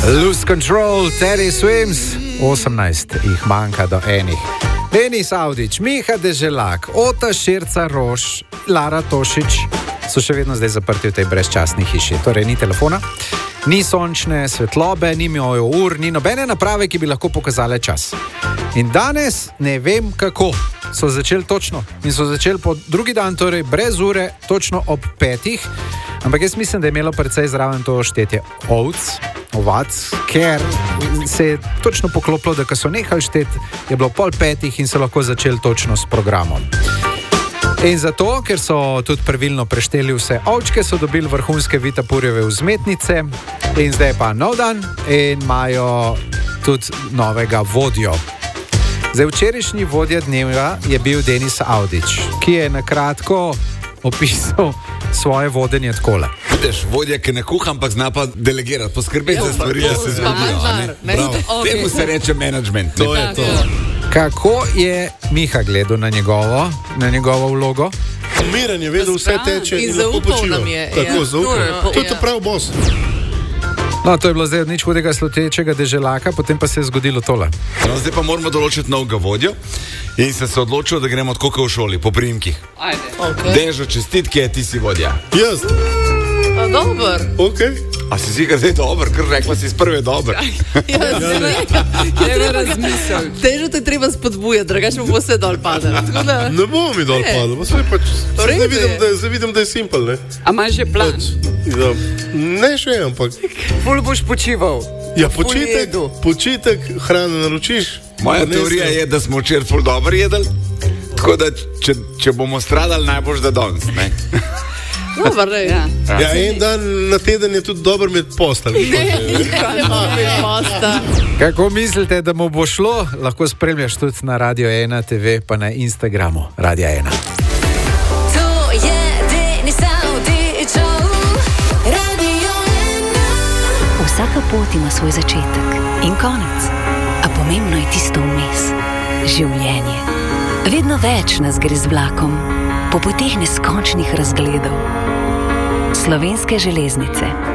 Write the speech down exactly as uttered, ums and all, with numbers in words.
Lose Control, Teddy Swims, osemnajst jih manjka do enih. Denis Avdić, Miha Deželak, Ota Širca Roš, Lara Tošič so še vedno zdaj zaprti v tej brezčasni hiši. Torej ni telefona, ni sončne svetlobe, ni mijo ur, ni nobene naprave, ki bi lahko pokazale čas. In danes ne vem kako so začeli točno in so začeli po drugi dan, torej brez ure, točno ob petih. Ampak jaz mislim, da je imelo precej zraven to štetje ovc, ovac, ker se je točno poklopilo, da ko so nehali šteti, je bilo pol petih in so lahko začeli točno s programom. In zato, ker so tudi pravilno prešteli vse ovčke, so dobili vrhunske Vitapurjeve vzmetnice in zdaj pa nov dan in imajo tudi novega vodjo. Zdaj, včerajšnji vodja dneva je bil Denis Avdić, ki je na kratko opisal svoje vodenje takole. Vidiš, vodja, ki ne kuha, ampak zna pa delegirati, poskrbeti za stvari, da se zgodijo. Temu se reče management. To je to. Kako je Miha gledal na njegovo, na njegovo vlogo? Miren je vedel, vse teče in lahko počiva. Tako, zaupal. To je to prav boss. No, to je bilo zdaj od nič hudega slutečega Deželaka, potem pa se je zgodilo tole. No, zdaj pa moramo določiti novega vodjo in se se odločil, da gremo tako kot v šoli, po priimkih. Ajde. Okay. Dežo, čestitke, ti si vodja. Jaz. A, dober. Ok. A si si kar zdaj dober, ker rekla si iz prve dober. Ja, treba razmisliti. Težo te treba spodbujati, drugače bo vse dol padalo. Da... Ne bo mi dol padalo, pa pač, zdaj, vidim, da, zdaj vidim, da je simpel, ne? A imaš že plan? Ja, ne še, ampak... Ful boš počival. Ja, počitek, počitek, hrano naročiš. Moja teorija je, da smo včeraj ful dobro jedli, tako da če, če bomo stradali, najboljš da danes, ne? Dobar, ne, ja. Ja, en dan na teden je tudi dober med postelj. Ne, ne bo med postelj. Kako mislite, da mu bo šlo? Lahko spremljaš tudi na Radio ena te ve, pa na Instagramu Radio ena. To je Denis Avdić, Radio ena. Vsaka pot ima svoj začetek in konec, a pomembno je tisto vmes. Življenje. Vedno več nas gre z vlakom, po poteh neskončnih razgledov. Slovenske železnice.